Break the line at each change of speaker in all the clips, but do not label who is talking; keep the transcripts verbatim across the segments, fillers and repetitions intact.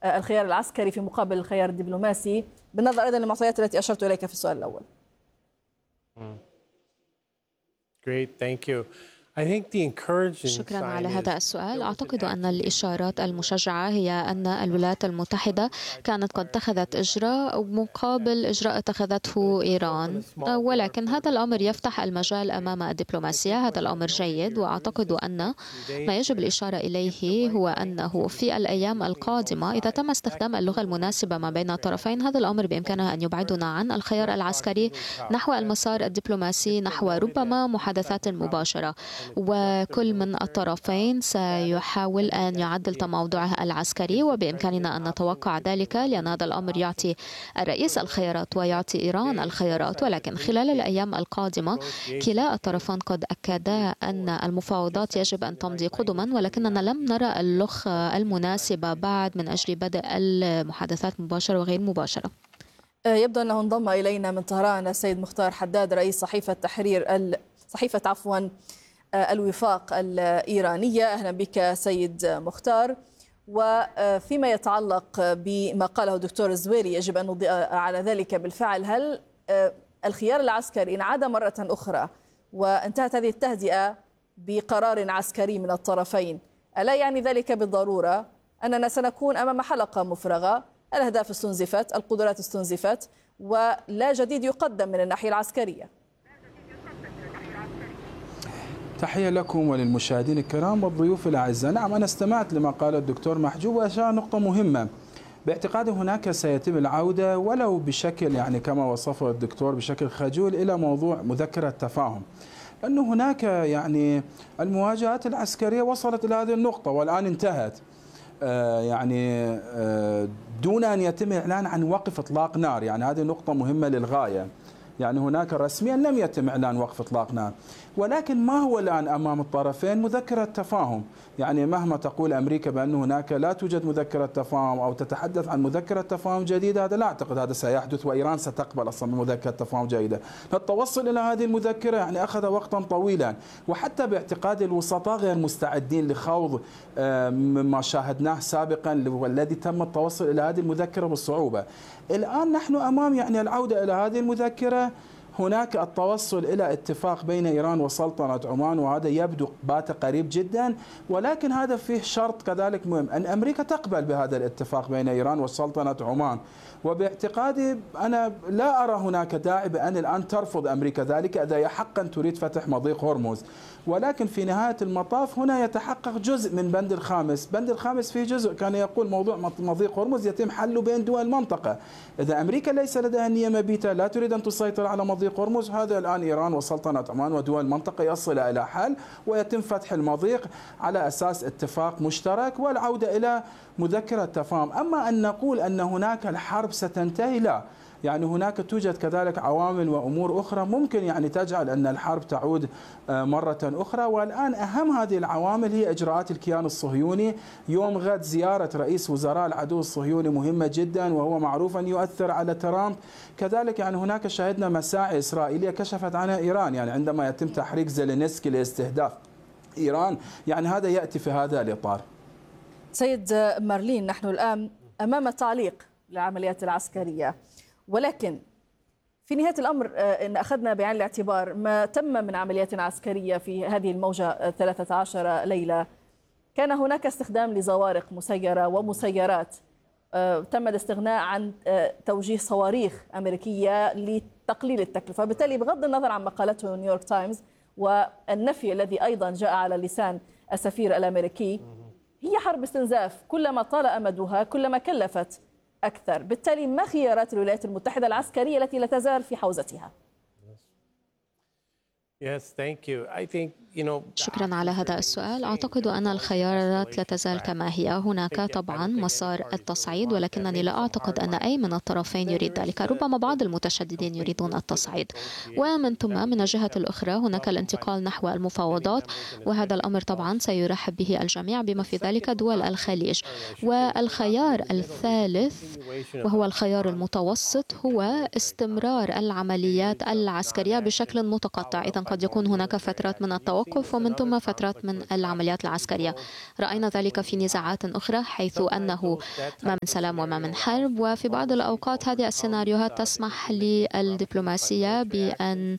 الخيار العسكري في مقابل الخيار الدبلوماسي، بالنظر أيضا للمعطيات التي أشرت إليك في السؤال الأول.
Great, thank you.
شكرا على هذا السؤال. أعتقد أن الإشارات المشجعة هي أن الولايات المتحدة كانت قد اتخذت إجراء مقابل إجراء اتخذته إيران، ولكن هذا الأمر يفتح المجال أمام الدبلوماسية. هذا الأمر جيد، وأعتقد أن ما يجب الإشارة إليه هو أنه في الأيام القادمة إذا تم استخدام اللغة المناسبة ما بين الطرفين، هذا الأمر بإمكانه أن يبعدنا عن الخيار العسكري نحو المسار الدبلوماسي، نحو ربما محادثات مباشرة، وكل من الطرفين سيحاول أن يعدل تموضعه العسكري، وبإمكاننا أن نتوقع ذلك لأن هذا الأمر يعطي الرئيس الخيارات ويعطي إيران الخيارات. ولكن خلال الأيام القادمة كلا الطرفان قد أكدا أن المفاوضات يجب أن تمضي قدما، ولكننا لم نرى اللغة المناسبة بعد من أجل بدء المحادثات مباشرة وغير مباشرة.
يبدو أنه انضم إلينا من طهران السيد مختار حداد رئيس صحيفة تحرير صحيفة عفوا الوفاق الإيرانية. أهلا بك سيد مختار. وفيما يتعلق بما قاله الدكتور الزويري يجب أن نضيء على ذلك بالفعل، هل الخيار العسكري إن عاد مرة أخرى وانتهت هذه التهدئة بقرار عسكري من الطرفين، ألا يعني ذلك بالضرورة أننا سنكون أمام حلقة مفرغة؟ الأهداف استنزفت، القدرات استنزفت، ولا جديد يقدم من الناحية العسكرية؟
تحية لكم وللمشاهدين الكرام والضيوف الأعزاء. نعم، أنا استمعت لما قال الدكتور محجوب وأشار نقطة مهمة. باعتقادي هناك سيتم العودة ولو بشكل يعني كما وصفه الدكتور بشكل خجول إلى موضوع مذكرة تفاهم، لأنه هناك يعني المواجهات العسكرية وصلت إلى هذه النقطة والآن انتهت، آه يعني آه دون أن يتم إعلان عن وقف إطلاق نار. يعني هذه نقطة مهمة للغاية. يعني هناك رسميا لم يتم إعلان وقف إطلاق نار، ولكن ما هو الآن أمام الطرفين؟ مذكرة تفاهم. يعني مهما تقول أمريكا بأن هناك لا توجد مذكرة تفاهم أو تتحدث عن مذكرة تفاهم جديدة، هذا لا أعتقد هذا سيحدث، وإيران ستقبل أصلا مذكرة تفاهم جيدة. التوصل إلى هذه المذكرة يعني أخذ وقتا طويلا، وحتى باعتقاد الوسطاء غير مستعدين لخوض مما شاهدناه سابقا والذي تم التوصل إلى هذه المذكرة بالصعوبة. الآن نحن أمام يعني العودة إلى هذه المذكرة. هناك التوصل إلى اتفاق بين إيران وسلطنة عمان، وهذا يبدو بات قريب جدا، ولكن هذا فيه شرط كذلك مهم، أن أمريكا تقبل بهذا الاتفاق بين إيران وسلطنة عمان. وباعتقادي أنا لا أرى هناك داعي بأن الآن ترفض أمريكا ذلك إذا هي حقا تريد فتح مضيق هرمز. ولكن في نهاية المطاف هنا يتحقق جزء من بند الخامس. بند الخامس فيه جزء كان يقول موضوع مضيق هرمز يتم حله بين دول المنطقة. إذا أمريكا ليس لديها نية مبيتة لا تريد أن تسيطر على مضيق هرمز، هذا الآن إيران وسلطنة عمان ودول المنطقة يصل إلى حل ويتم فتح المضيق على أساس اتفاق مشترك والعودة إلى مذكرة تفاهم. أما أن نقول أن هناك الحرب ستنتهي، لا. يعني هناك توجد كذلك عوامل وأمور أخرى ممكن يعني تجعل أن الحرب تعود مرة أخرى، والآن أهم هذه العوامل هي إجراءات الكيان الصهيوني. يوم غد زيارة رئيس وزراء العدو الصهيوني مهمة جدا، وهو معروف أن يؤثر على ترامب. كذلك يعني هناك شاهدنا مساعي إسرائيلية كشفت عنها إيران، يعني عندما يتم تحريك زيلينسكي لاستهداف إيران، يعني هذا يأتي في هذا الإطار.
سيد مارلين، نحن الآن أمام تعليق للعمليات العسكرية، ولكن في نهاية الأمر إن أخذنا بعين الاعتبار ما تم من عمليات عسكرية في هذه الموجة ثلاثة عشر ليلة، كان هناك استخدام لزوارق مسيرة ومسيرات، تم الاستغناء عن توجيه صواريخ أمريكية لتقليل التكلفة. بالتالي بغض النظر عن ما قالته نيويورك تايمز والنفي الذي أيضا جاء على لسان السفير الأمريكي، هي حرب استنزاف، كلما طال أمدها كلما كلفت أكثر. بالتالي ما خيارات الولايات المتحدة العسكرية التي لا تزال في حوزتها؟
شكرا على هذا السؤال. أعتقد أن الخيارات لا تزال كما هي. هناك طبعا مسار التصعيد، ولكنني لا أعتقد أن أي من الطرفين يريد ذلك. ربما بعض المتشددين يريدون التصعيد، ومن ثم من الجهة الأخرى هناك الانتقال نحو المفاوضات، وهذا الأمر طبعا سيرحب به الجميع بما في ذلك دول الخليج. والخيار الثالث وهو الخيار المتوسط هو استمرار العمليات العسكرية بشكل متقطع. إذن قد يكون هناك فترات من التوقف التوقف ومن ثم فترات من العمليات العسكرية. رأينا ذلك في نزاعات أخرى حيث أنه ما من سلام وما من حرب، وفي بعض الأوقات هذه السيناريوهات تسمح للدبلوماسية بأن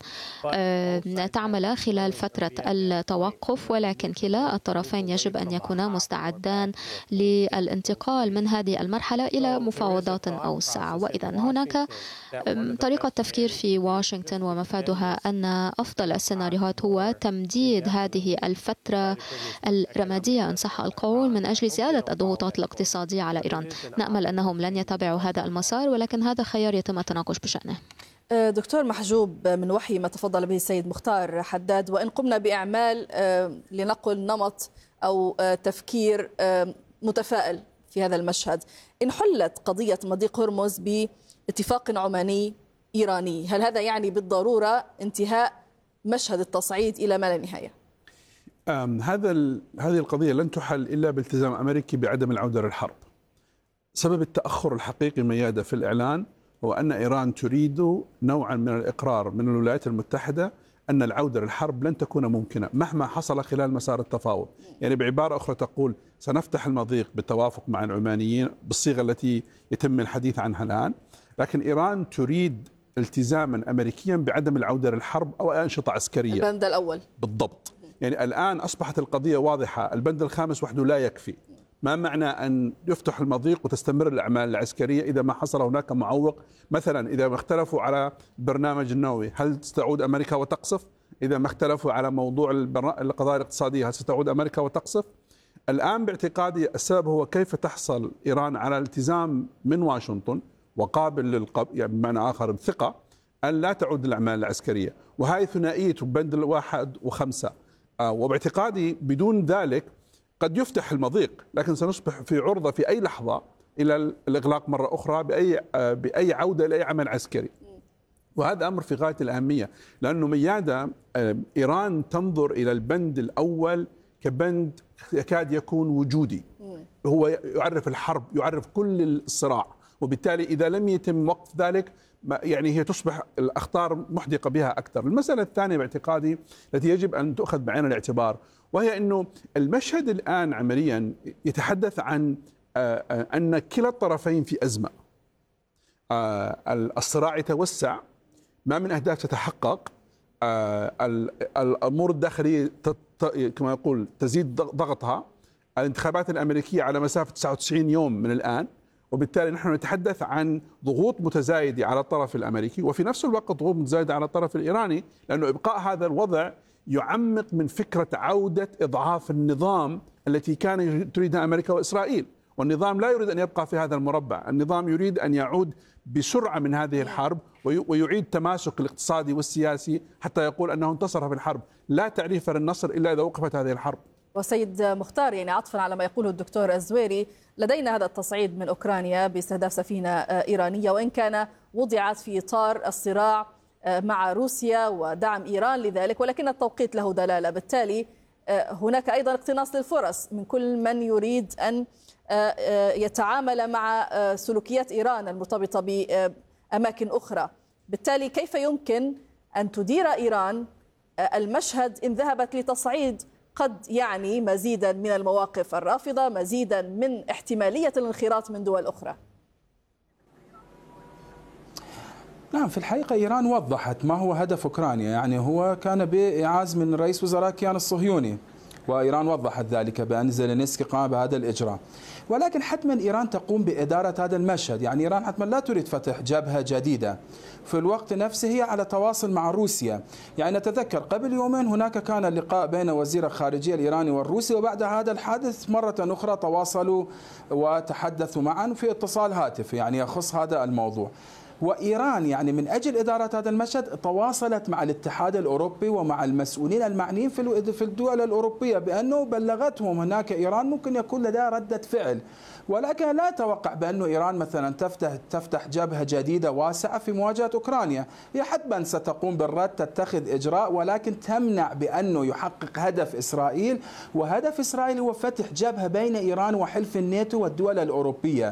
تعمل خلال فترة التوقف، ولكن كلا الطرفين يجب أن يكونا مستعدان للانتقال من هذه المرحلة إلى مفاوضات أوسع. وإذا هناك طريقة تفكير في واشنطن ومفادها أن أفضل السيناريوهات هو تمديد هذه الفترة الرمادية إن صح القول من أجل زيادة الضغوطات الاقتصادية على إيران. نأمل أنهم لن يتبعوا هذا المسار، ولكن هذا خيار يتم التناقش بشأنه.
دكتور محجوب، من وحي ما تفضل به السيد مختار حداد، وإن قمنا بإعمال لنقل نمط أو تفكير متفائل في هذا المشهد، إن حلت قضية مضيق هرمز باتفاق عماني إيراني، هل هذا يعني بالضرورة انتهاء مشهد التصعيد إلى ما لا نهاية؟
هذا هذه القضية لن تحل إلا بالتزام أمريكي بعدم العودة للحرب. سبب التأخر الحقيقي ميادة في الإعلان هو أن إيران تريد نوعا من الإقرار من الولايات المتحدة أن العودة للحرب لن تكون ممكنة مهما حصل خلال مسار التفاوض. يعني بعبارة أخرى تقول سنفتح المضيق بالتوافق مع العمانيين بالصيغة التي يتم الحديث عنها الآن، لكن إيران تريد التزاما أمريكيا بعدم العودة للحرب أو أنشطة عسكرية.
البند الأول
بالضبط. يعني الآن أصبحت القضية واضحة، البند الخامس وحده لا يكفي. ما معنى أن يفتح المضيق وتستمر الأعمال العسكرية إذا ما حصل هناك معوق؟ مثلا إذا ما اختلفوا على برنامج النووي هل ستعود أمريكا وتقصف؟ إذا ما اختلفوا على موضوع القضايا الاقتصادية هل ستعود أمريكا وتقصف؟ الآن باعتقادي السبب هو كيف تحصل إيران على التزام من واشنطن وقابل للقب يعني بمعنى آخر الثقة أن لا تعود الأعمال العسكرية، وهذه ثنائية بند الواحد وخمسة. آه وباعتقادي بدون ذلك قد يفتح المضيق، لكن سنصبح في عرضة في أي لحظة إلى الإغلاق مرة أخرى بأي آه بأي عودة إلى أي عمل عسكري. وهذا أمر في غاية الأهمية، لأنه ميادة آه إيران تنظر إلى البند الأول كبند يكاد يكون وجودي، هو يعرف الحرب، يعرف كل الصراع، وبالتالي إذا لم يتم وقف ذلك يعني هي تصبح الأخطار محدقة بها أكثر. المسألة الثانية باعتقادي التي يجب أن تؤخذ بعين الاعتبار وهي أنه المشهد الآن عمليا يتحدث عن أن كلا الطرفين في أزمة. الصراع يتوسع، ما من أهداف تتحقق، الأمور الداخلية كما يقول تزيد ضغطها، الانتخابات الأمريكية على مسافة تسعة وتسعين يوم من الآن، وبالتالي نحن نتحدث عن ضغوط متزايدة على الطرف الأمريكي وفي نفس الوقت ضغوط متزايدة على الطرف الإيراني، لأنه إبقاء هذا الوضع يعمق من فكرة عودة إضعاف النظام التي كان تريدها أمريكا وإسرائيل. والنظام لا يريد أن يبقى في هذا المربع، النظام يريد أن يعود بسرعة من هذه الحرب ويعيد تماسك الاقتصادي والسياسي حتى يقول أنه انتصر في الحرب. لا تعريف للنصر إلا إذا وقفت هذه الحرب.
وسيد مختار، يعني عطفا على ما يقوله الدكتور الزويري، لدينا هذا التصعيد من أوكرانيا باستهداف سفينة إيرانية، وإن كان وضعت في إطار الصراع مع روسيا ودعم إيران لذلك، ولكن التوقيت له دلالة. بالتالي هناك أيضا اقتناص للفرص من كل من يريد أن يتعامل مع سلوكيات إيران المرتبطة بأماكن أخرى. بالتالي كيف يمكن أن تدير إيران المشهد إن ذهبت لتصعيد قد يعني مزيدا من المواقف الرافضة، مزيدا من احتمالية الانخراط من دول أخرى؟
نعم، في الحقيقة إيران وضحت ما هو هدف أوكرانيا، يعني هو كان بإعاز من رئيس وزراء الكيان الصهيوني، وإيران وضحت ذلك بأن زيلينسكي قام بهذا الإجراء. ولكن حتما إيران تقوم بإدارة هذا المشهد، يعني إيران حتما لا تريد فتح جبهة جديدة، في الوقت نفسه هي على تواصل مع روسيا. يعني نتذكر قبل يومين هناك كان اللقاء بين وزير الخارجية الإيراني والروسي، وبعد هذا الحادث مرة أخرى تواصلوا وتحدثوا معا في اتصال هاتفي يعني يخص هذا الموضوع. وإيران يعني من أجل إدارة هذا المشهد تواصلت مع الاتحاد الأوروبي ومع المسؤولين المعنيين في الدول الأوروبية بأنه بلغتهم هناك إيران ممكن يكون لديها ردة فعل، ولكن لا أتوقع بأنه إيران مثلا تفتح تفتح جبهة جديدة واسعة في مواجهة أوكرانيا. هي حتما ستقوم بالرد، تتخذ إجراء، ولكن تمنع بأنه يحقق هدف إسرائيل، وهدف إسرائيل هو فتح جبهة بين إيران وحلف الناتو والدول الأوروبية.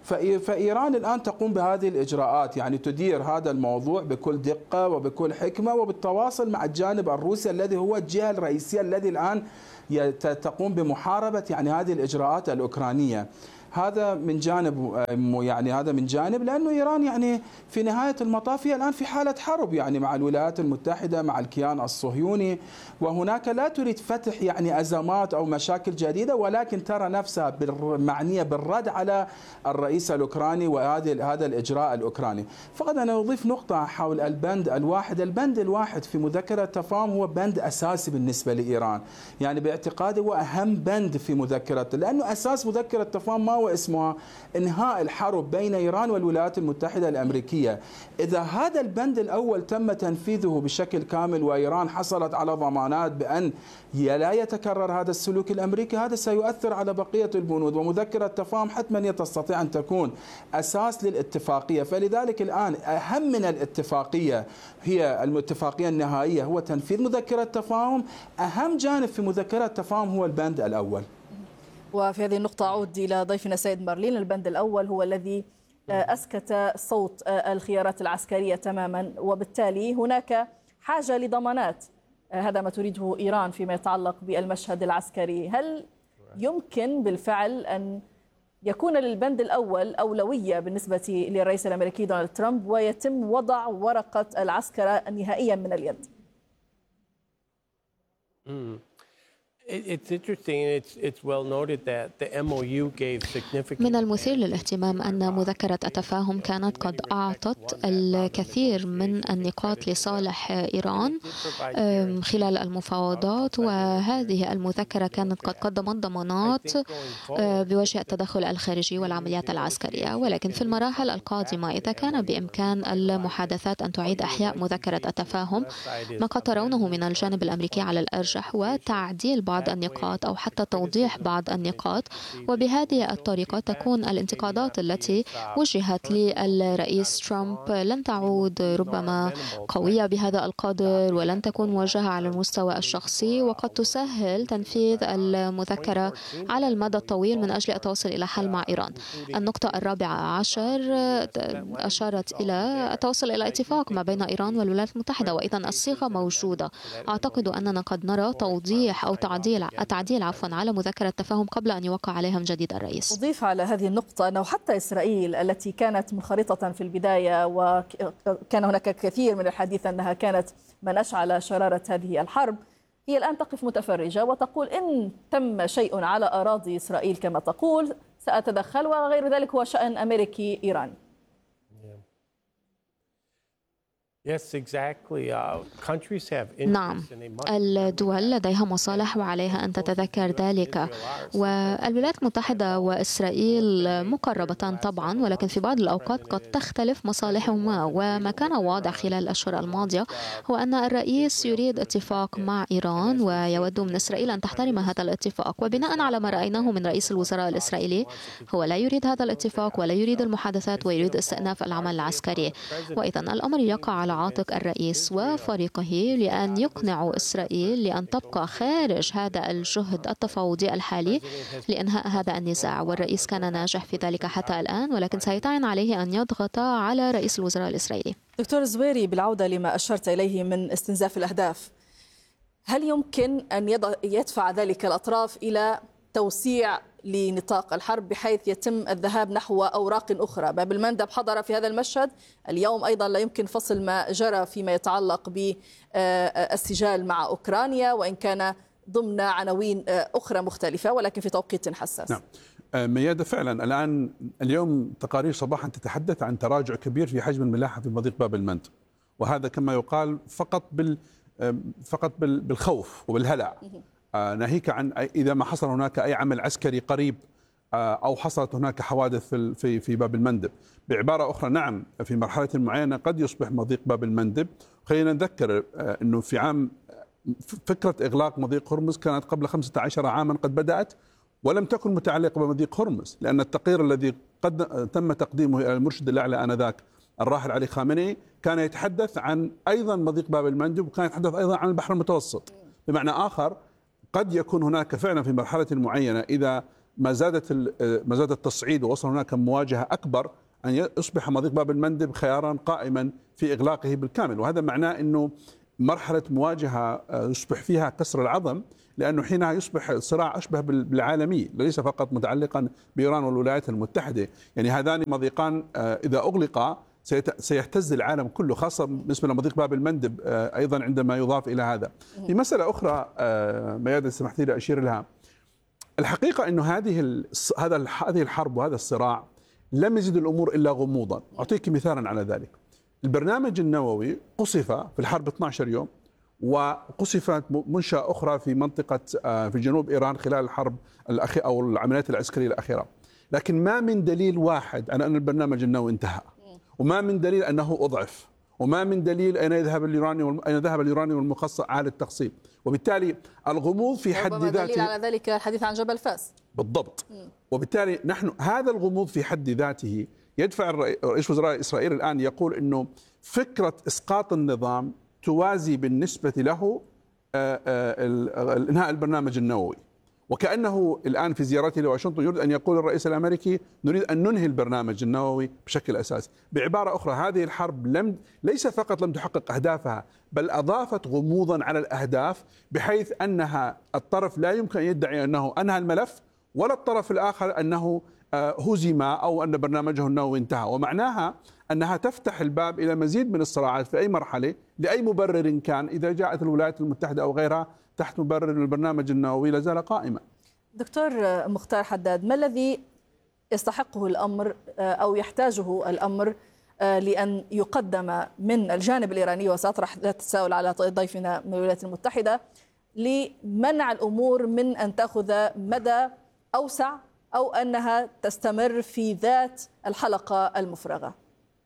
فإيران الآن تقوم بهذه الإجراءات، يعني تدير هذا الموضوع بكل دقة وبكل حكمة وبالتواصل مع الجانب الروسي الذي هو الجهة الرئيسية الذي الآن تقوم بمحاربة يعني هذه الإجراءات الأوكرانية. هذا من جانب، يعني هذا من جانب لأنه إيران يعني في نهاية المطاف هي الآن في حالة حرب يعني مع الولايات المتحدة، مع الكيان الصهيوني، وهناك لا تريد فتح يعني أزمات أو مشاكل جديدة، ولكن ترى نفسها معنية بالرد على الرئيس الأوكراني وهذا هذا الإجراء الأوكراني. فقط أنا أضيف نقطة حول البند الواحد. البند الواحد في مذكرة التفاهم هو بند أساسي بالنسبة لإيران، يعني باعتقادي هو أهم بند في مذكرة، لأنه أساس مذكرة التفاهم ما هو اسمها انهاء الحرب بين ايران والولايات المتحده الامريكيه. اذا هذا البند الاول تم تنفيذه بشكل كامل وايران حصلت على ضمانات بان لا يتكرر هذا السلوك الامريكي، هذا سيؤثر على بقيه البنود، ومذكره التفاهم حتما تستطيع ان تكون اساس للاتفاقيه. فلذلك الان اهم من الاتفاقيه هي الاتفاقيه النهائيه هو تنفيذ مذكره التفاهم. اهم جانب في مذكره التفاهم هو البند الاول.
وفي هذه النقطة أعود إلى ضيفنا سيد مارلين. البند الأول هو الذي أسكت صوت الخيارات العسكرية تماما، وبالتالي هناك حاجة لضمانات. هذا ما تريده إيران فيما يتعلق بالمشهد العسكري. هل يمكن بالفعل أن يكون للبند الأول أولوية بالنسبة للرئيس الأمريكي دونالد ترامب ويتم وضع ورقة العسكرة نهائيا من اليد؟
Mm.
من المثير للاهتمام أن مذكرة التفاهم كانت قد أعطت الكثير من النقاط لصالح إيران خلال المفاوضات، وهذه المذكرة كانت قد قدمت ضمانات بوجه التدخل الخارجي والعمليات العسكرية. ولكن في المراحل القادمة إذا كان بإمكان المحادثات أن تعيد إحياء مذكرة التفاهم، ما قد ترونه من الجانب الأمريكي على الأرجح وتعديل بعض بعض النقاط أو حتى توضيح بعض النقاط، وبهذه الطريقة تكون الانتقادات التي وجهت للرئيس ترامب لن تعود ربما قوية بهذا القدر ولن تكون موجهة على المستوى الشخصي، وقد تسهل تنفيذ المذكرة على المدى الطويل من أجل التوصل إلى حل مع إيران. النقطة الرابعة عشر أشارت إلى التوصل إلى اتفاق ما بين إيران والولايات المتحدة، وإذا الصيغة موجودة. أعتقد أننا قد نرى توضيح أو تعديل التعديل عفوا على مذكرة التفاهم قبل أن يوقع عليها من جديد الرئيس.
أضيف على هذه النقطة أنه حتى إسرائيل التي كانت منخرطة في البداية وكان هناك كثير من الحديث أنها كانت من أشعل شرارة هذه الحرب، هي الآن تقف متفرجة وتقول إن تم شيء على أراضي إسرائيل كما تقول سأتدخل، وغير ذلك هو شأن أمريكي إيراني.
نعم، الدول لديها مصالح وعليها أن تتذكر ذلك، والولايات المتحدة وإسرائيل مقربتان طبعا، ولكن في بعض الأوقات قد تختلف مصالحهما. وما كان واضح خلال الأشهر الماضية هو أن الرئيس يريد اتفاق مع إيران ويود من إسرائيل أن تحترم هذا الاتفاق، وبناء على ما رأيناه من رئيس الوزراء الإسرائيلي هو لا يريد هذا الاتفاق ولا يريد المحادثات ويريد استئناف العمل العسكري. وإذا الأمر يقع على عاتق الرئيس وفريقه لأن يقنعوا إسرائيل لأن تبقى خارج هذا الجهد التفاوضي الحالي لإنهاء هذا النزاع، والرئيس كان ناجح في ذلك حتى الآن، ولكن سيتعين عليه أن يضغط على رئيس الوزراء الإسرائيلي.
دكتور زويري، بالعودة لما أشرت إليه من استنزاف الأهداف، هل يمكن أن يدفع ذلك الأطراف إلى توسيع لنطاق الحرب بحيث يتم الذهاب نحو أوراق أخرى؟ باب المندب حضر في هذا المشهد اليوم، أيضا لا يمكن فصل ما جرى فيما يتعلق بالسجال مع أوكرانيا، وإن كان ضمن عناوين أخرى مختلفة ولكن في توقيت حساس.
نعم ميادة، فعلا الآن اليوم تقارير صباحا تتحدث عن تراجع كبير في حجم الملاحة في مضيق باب المندب، وهذا كما يقال فقط بال فقط بالخوف وبالهلع، ناهيك عن إذا ما حصل هناك أي عمل عسكري قريب أو حصلت هناك حوادث في في باب المندب. بعبارة أخرى، نعم في مرحلة معينة قد يصبح مضيق باب المندب. خلينا نذكر أنه في عام فكرة إغلاق مضيق هرمز كانت قبل خمسة عشر عاما قد بدأت، ولم تكن متعلقة بمضيق هرمز، لأن التقرير الذي قد تم تقديمه إلى المرشد الأعلى آنذاك الراحل علي خامنئي كان يتحدث عن أيضا مضيق باب المندب، وكان يتحدث أيضا عن البحر المتوسط. بمعنى آخر، قد يكون هناك فعلا في مرحلة معينة إذا ما زادت ما زاد التصعيد ووصل هناك مواجهة أكبر أن يصبح مضيق باب المندب خيارا قائما في إغلاقه بالكامل. وهذا معناه أنه مرحلة مواجهة يصبح فيها كسر العظم، لأنه حينها يصبح الصراع أشبه بالعالمي، ليس فقط متعلقا بإيران والولايات المتحدة. يعني هذان مضيقان إذا أغلقا سيهتز العالم كله، خاصة بالنسبة لمضيق باب المندب أيضا عندما يضاف إلى هذا. في مسألة أخرى ميادة سمحت لي أشير لها، الحقيقة أنه هذه هذا هذه الحرب وهذا الصراع لم يزد الأمور إلا غموضا. أعطيك مثالا على ذلك. البرنامج النووي قصف في الحرب اثني عشر يوم، وقصفت منشأة أخرى في منطقة في جنوب إيران خلال الحرب الأخيرة أو العمليات العسكرية الأخيرة، لكن ما من دليل واحد على أن البرنامج النووي انتهى، وما من دليل أنه أضعف، وما من دليل أين يذهب اليورانيوم أين ذهب اليورانيوم المخصص على التقسيم. وبالتالي الغموض في حد ذاته
دليل على ذلك الحديث عن جبل فاس
بالضبط. وبالتالي نحن هذا الغموض في حد ذاته يدفع رئيس وزراء إسرائيل الآن يقول إنه فكرة إسقاط النظام توازي بالنسبة له انهاء البرنامج النووي، وكأنه الآن في زيارته لواشنطن يريد أن يقول الرئيس الأمريكي نريد أن ننهي البرنامج النووي بشكل أساسي. بعبارة أخرى هذه الحرب لم ليس فقط لم تحقق أهدافها، بل أضافت غموضا على الأهداف، بحيث أنها الطرف لا يمكن أن يدعي أنه أنهى الملف، ولا الطرف الآخر أنه هزم أو أن برنامجه النووي انتهى. ومعناها أنها تفتح الباب إلى مزيد من الصراعات في أي مرحلة لأي مبرر كان، إذا جاءت الولايات المتحدة أو غيرها تحت مبرر البرنامج النووي لازال قائما.
دكتور مختار حداد، ما الذي يستحقه الأمر أو يحتاجه الأمر لأن يقدم من الجانب الإيراني، وسأطرح ذات التساؤل على ضيفنا من الولايات المتحدة، لمنع الأمور من أن تأخذ مدى أوسع أو أنها تستمر في ذات الحلقة المفرغة؟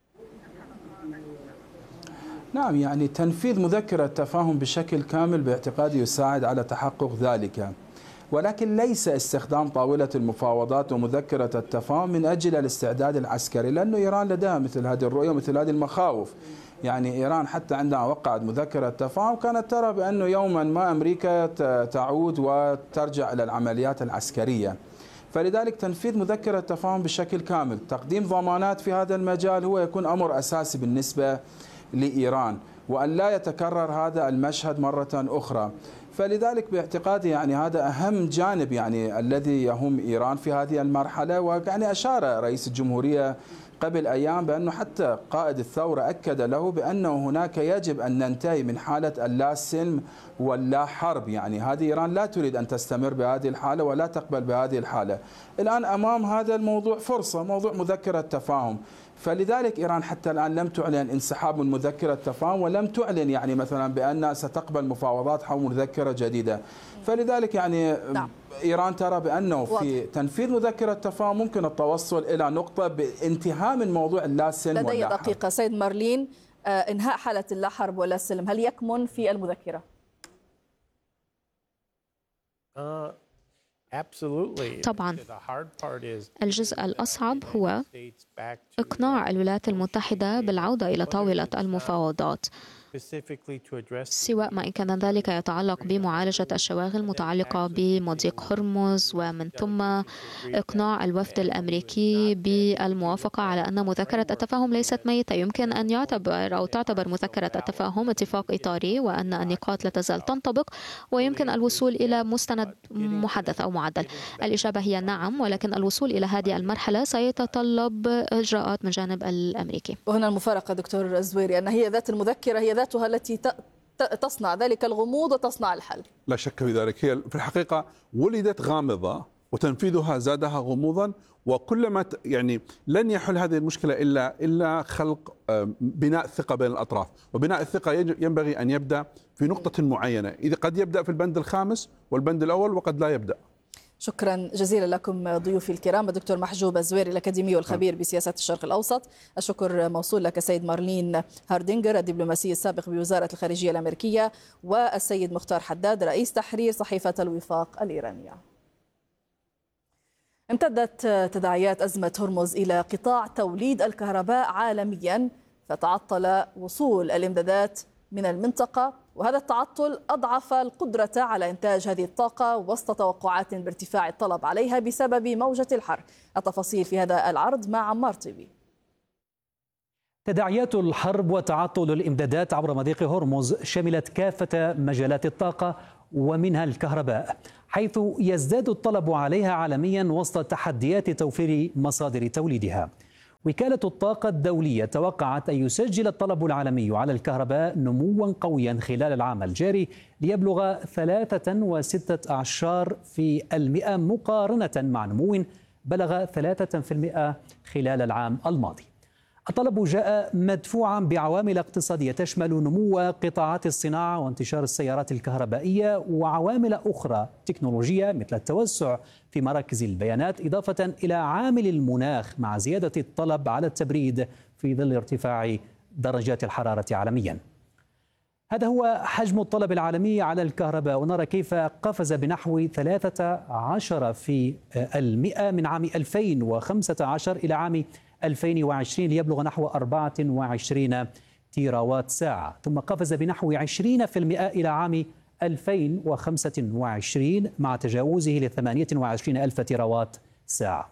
نعم، يعني تنفيذ مذكرة تفاهم بشكل كامل باعتقادي يساعد على تحقق ذلك، ولكن ليس استخدام طاولة المفاوضات ومذكرة التفاهم من أجل الاستعداد العسكري، لأنه إيران لديها مثل هذه الرؤية ومثل هذه المخاوف. يعني إيران حتى عندما وقعت مذكرة تفاهم كانت ترى بأنه يوما ما أمريكا تعود وترجع إلى العمليات العسكرية، فلذلك تنفيذ مذكرة تفاهم بشكل كامل، تقديم ضمانات في هذا المجال هو يكون أمر أساسي بالنسبة لإيران، وأن لا يتكرر هذا المشهد مرة أخرى. فلذلك باعتقادي يعني هذا أهم جانب يعني الذي يهم إيران في هذه المرحلة. ويعني أشار رئيس الجمهورية قبل أيام بأنه حتى قائد الثورة أكد له بأنه هناك يجب أن ننتهي من حالة اللا سلم واللا حرب. يعني هذه إيران لا تريد أن تستمر بهذه الحالة ولا تقبل بهذه الحالة. الآن أمام هذا الموضوع فرصة، موضوع مذكرة تفاهم، فلذلك إيران حتى الآن لم تعلن انسحاب من مذكرة تفاهم، ولم تعلن يعني مثلا بأنها ستقبل مفاوضات حول مذكرة جديدة. فلذلك يعني نعم. إيران ترى بأنه في تنفيذ مذكرة تفاهم ممكن التوصل إلى نقطة بانتهاء من موضوع اللا سلم
لدي دقيقة. سيد مارلين، انهاء حالة اللا حرب ولا سلم هل يكمن في المذكرة؟
Uh...
طبعا الجزء الأصعب هو إقناع الولايات المتحدة بالعودة إلى طاولة المفاوضات، سواء ما إن كان ذلك يتعلق بمعالجة الشواغل المتعلقة بمضيق هرمز، ومن ثم إقناع الوفد الأمريكي بالموافقة على أن مذكرة التفاهم ليست ميتة. يمكن أن يعتبر أو تعتبر مذكرة التفاهم اتفاق إطاري، وأن النقاط لا تزال تنطبق، ويمكن الوصول إلى مستند محدث أو معدل. الإجابة هي نعم، ولكن الوصول إلى هذه المرحلة سيتطلب إجراءات من جانب الأمريكي.
وهنا المفارقة دكتور الزويري، أن هي ذات المذكرة هي ذاتها التي تصنع ذلك الغموض وتصنع الحل.
لا شك في ذلك. هي في الحقيقة ولدت غامضة وتنفيذها زادها غموضا، وكلما يعني لن يحل هذه المشكلة إلا إلا خلق بناء ثقة بين الأطراف، وبناء الثقة ينبغي أن يبدأ في نقطة معينة، إذا قد يبدأ في البند الخامس والبند الأول وقد لا يبدأ.
شكرا جزيلا لكم ضيوفي الكرام، الدكتور محجوب الزويري الأكاديمي والخبير بسياسة الشرق الأوسط. الشكر موصول لك سيد مارلين هاردينجر الدبلوماسي السابق بوزارة الخارجية الأمريكية، والسيد مختار حداد رئيس تحرير صحيفة الوفاق الإيرانية. امتدت تداعيات أزمة هرمز إلى قطاع توليد الكهرباء عالميا، فتعطل وصول الإمدادات من المنطقة وهذا التعطل أضعف القدرة على إنتاج هذه الطاقة وسط توقعات بارتفاع الطلب عليها بسبب موجة الحر. التفاصيل في هذا العرض مع عمار طيبي.
تداعيات الحرب وتعطل الإمدادات عبر مضيق هرمز شملت كافة مجالات الطاقة ومنها الكهرباء، حيث يزداد الطلب عليها عالميا وسط تحديات توفير مصادر توليدها. وكالة الطاقة الدولية توقعت أن يسجل الطلب العالمي على الكهرباء نموا قويا خلال العام الجاري ليبلغ ثلاثة وستة أعشار في المئة مقارنة مع نمو بلغ ثلاثة في المئة خلال العام الماضي. الطلب جاء مدفوعا بعوامل اقتصادية تشمل نمو قطاعات الصناعة وانتشار السيارات الكهربائية وعوامل أخرى تكنولوجية مثل التوسع في مراكز البيانات، إضافة إلى عامل المناخ مع زيادة الطلب على التبريد في ظل ارتفاع درجات الحرارة عالميا. هذا هو حجم الطلب العالمي على الكهرباء، ونرى كيف قفز بنحو ثلاثة عشر في المئة من عام ألفين وخمسة عشر إلى عام ألفين وعشرين ليبلغ نحو أربعة وعشرين تيراوات ساعة، ثم قفز بنحو عشرين في المئة إلى عام ألفين وخمسة وعشرين مع تجاوزه ل ثمانية وعشرين ألف تيراوات ساعة.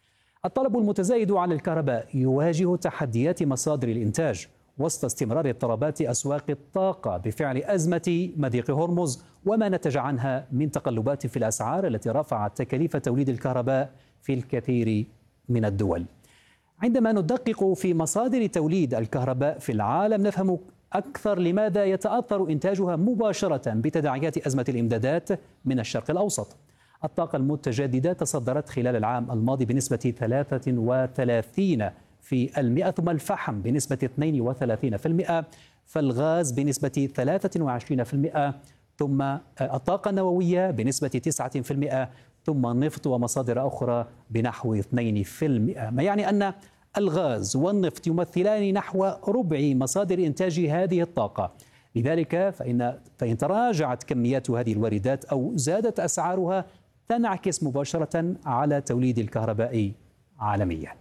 الطلب المتزايد على الكهرباء يواجه تحديات مصادر الإنتاج وسط استمرار اضطرابات أسواق الطاقة بفعل أزمة مضيق هرمز وما نتج عنها من تقلبات في الأسعار التي رفعت تكاليف توليد الكهرباء في الكثير من الدول. عندما ندقق في مصادر توليد الكهرباء في العالم نفهم أكثر لماذا يتأثر إنتاجها مباشرة بتداعيات أزمة الإمدادات من الشرق الأوسط. الطاقة المتجددة تصدرت خلال العام الماضي بنسبة ثلاثة وثلاثين في المئة، ثم الفحم بنسبة اثنين وثلاثين في المئة، فالغاز بنسبة ثلاثة وعشرين في المئة، ثم الطاقة النووية بنسبة تسعة في المئة، ثم النفط ومصادر أخرى بنحو اثنين في المئة، ما يعني أن الغاز والنفط يمثلان نحو ربع مصادر إنتاج هذه الطاقة. لذلك فإن, فإن تراجعت كميات هذه الواردات أو زادت أسعارها تنعكس مباشرة على توليد الكهرباء عالميا.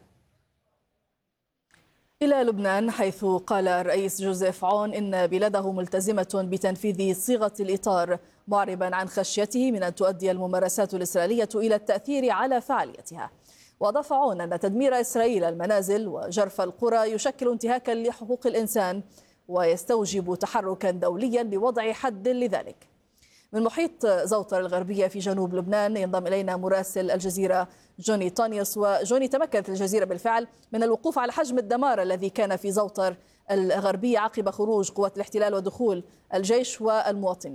إلى لبنان، حيث قال الرئيس جوزيف عون إن بلاده ملتزمة بتنفيذ صيغة الإطار، معربا عن خشيته من أن تؤدي الممارسات الإسرائيلية إلى التأثير على فعاليتها. وأضاف عون أن تدمير إسرائيل المنازل وجرف القرى يشكل انتهاكا لحقوق الإنسان ويستوجب تحركا دوليا لوضع حد لذلك. من محيط زوطر الغربية في جنوب لبنان ينضم إلينا مراسل الجزيرة جوني طانيوس. وجوني، تمكنت الجزيرة بالفعل من الوقوف على حجم الدمار الذي كان في زوطر الغربية عقب خروج قوات الاحتلال ودخول الجيش والمواطنين.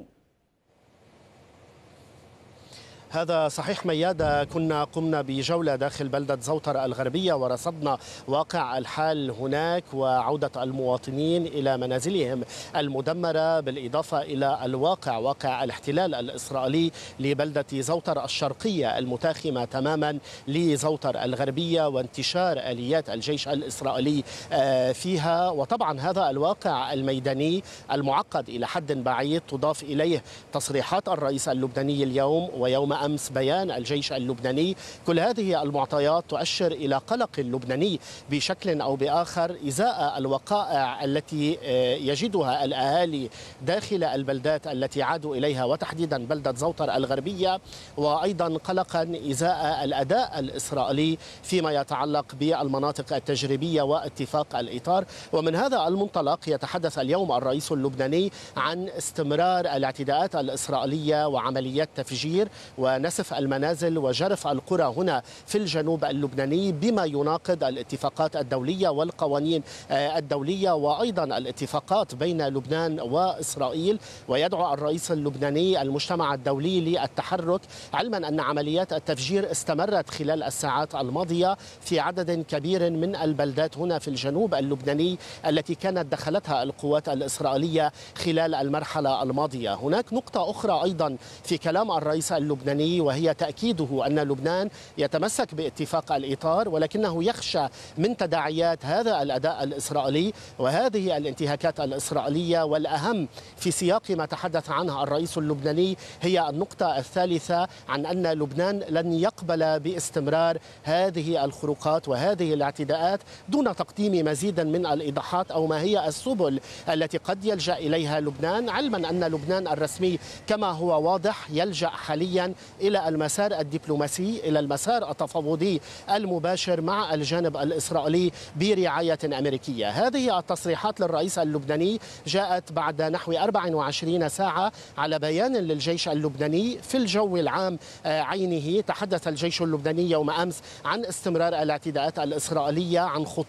هذا صحيح ميادة، كنا قمنا بجولة داخل بلدة زوطر الغربية ورصدنا واقع الحال هناك وعودة المواطنين إلى منازلهم المدمرة، بالإضافة إلى الواقع واقع الاحتلال الإسرائيلي لبلدة زوطر الشرقية المتاخمة تماما لزوطر الغربية وانتشار آليات الجيش الإسرائيلي فيها. وطبعا هذا الواقع الميداني المعقد إلى حد بعيد تضاف إليه تصريحات الرئيس اللبناني اليوم ويوم أمس بيان الجيش اللبناني. كل هذه المعطيات تؤشر إلى قلق اللبناني بشكل أو بآخر إزاء الوقائع التي يجدها الأهالي داخل البلدات التي عادوا إليها وتحديدا بلدة زوطر الغربية، وأيضا قلقا إزاء الأداء الإسرائيلي فيما يتعلق بالمناطق التجريبية واتفاق الإطار. ومن هذا المنطلق يتحدث اليوم الرئيس اللبناني عن استمرار الاعتداءات الإسرائيلية وعمليات تفجير ونسف المنازل وجرف القرى هنا في الجنوب اللبناني بما يناقض الاتفاقات الدولية والقوانين الدولية وأيضا الاتفاقات بين لبنان وإسرائيل. ويدعو الرئيس اللبناني المجتمع الدولي للتحرك، علما أن عمليات التفجير استمرت خلال الساعات الماضية في عدد كبير من البلدات هنا في الجنوب اللبناني التي كانت دخلتها القوات الإسرائيلية خلال المرحلة الماضية. هناك نقطة أخرى أيضا في كلام الرئيس اللبناني اللبناني، وهي تأكيده أن لبنان يتمسك باتفاق الإطار، ولكنه يخشى من تداعيات هذا الأداء الإسرائيلي وهذه الانتهاكات الإسرائيلية. والأهم في سياق ما تحدث عنه الرئيس اللبناني هي النقطة الثالثة عن أن لبنان لن يقبل باستمرار هذه الخروقات وهذه الاعتداءات دون تقديم مزيدا من الإيضاحات أو ما هي السبل التي قد يلجأ إليها لبنان، علما أن لبنان الرسمي كما هو واضح يلجأ حاليا إلى المسار الدبلوماسي، إلى المسار التفاوضي المباشر مع الجانب الإسرائيلي برعاية أمريكية. هذه التصريحات للرئيس اللبناني جاءت بعد نحو أربع وعشرين ساعة على بيان للجيش اللبناني في الجو العام عينه. تحدث الجيش اللبناني يوم أمس عن استمرار الاعتداءات الإسرائيلية، عن خطورة